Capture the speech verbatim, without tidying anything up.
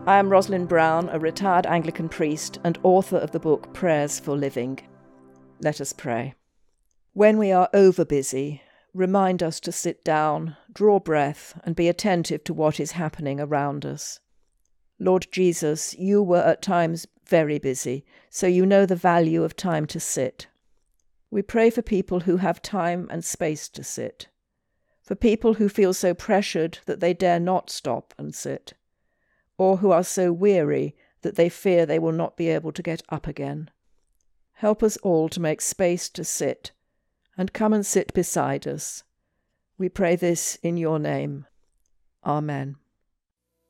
I am Rosalind Brown, a retired Anglican priest and author of the book Prayers for Living. Let us pray. When we are over busy, remind us to sit down, draw breath, and be attentive to what is happening around us. Lord Jesus, you were at times very busy, so you know the value of time to sit. We pray for people who have time and space to sit, for people who feel so pressured that they dare not stop and sit, or who are so weary that they fear they will not be able to get up again. Help us all to make space to sit, and come and sit beside us. We pray this in your name. Amen.